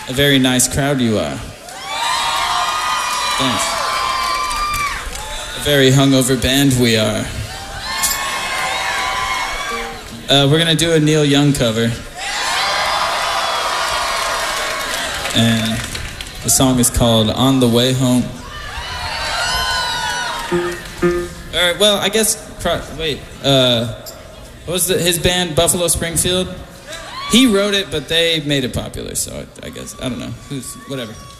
a very nice crowd you are. Thanks. A very hungover band we are. We're gonna do a Neil Young cover. And the song is called On the Way Home. Alright, well, I guess, what was his band, Buffalo Springfield? He wrote it, but they made it popular, so I guess, I don't know, whatever.